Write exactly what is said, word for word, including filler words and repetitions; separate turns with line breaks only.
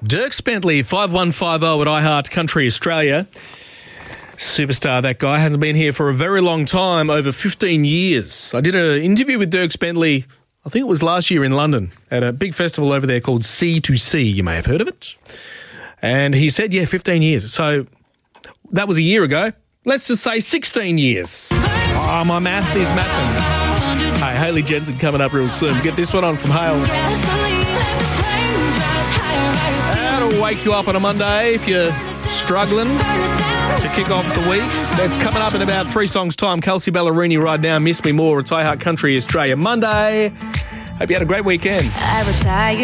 Dirk Bentley, five one five zero at iHeart Country Australia. Superstar, that guy. Hasn't been here for a very long time, over fifteen years. I did an interview with Dirk Bentley, I think it was last year in London, at a big festival over there called C two C. You may have heard of it. And he said, yeah, fifteen years. So that was a year ago. Let's just say sixteen years. Oh, my math is mathing. Hey, Hayley Jensen coming up real soon. Get this one on from Hale. That'll wake you up on a Monday if you're struggling to kick off the week. That's coming up in about three songs' time. Kelsey Ballerini right now. Miss Me More. It's iHeart Country Australia Monday. Hope you had a great weekend.